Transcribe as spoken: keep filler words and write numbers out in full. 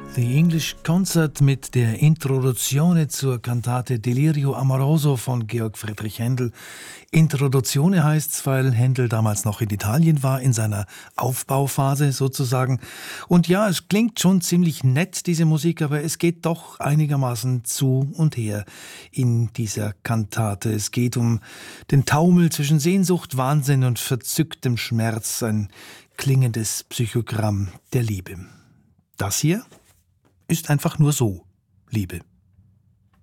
The English Concert mit der Introduzione zur Kantate Delirio Amoroso von Georg Friedrich Händel. Introduzione heißt's, weil Händel damals noch in Italien war, in seiner Aufbauphase sozusagen. Und ja, es klingt schon ziemlich nett, diese Musik, aber es geht doch einigermaßen zu und her in dieser Kantate. Es geht um den Taumel zwischen Sehnsucht, Wahnsinn und verzücktem Schmerz, ein klingendes Psychogramm der Liebe. Das hier ist einfach nur so Liebe.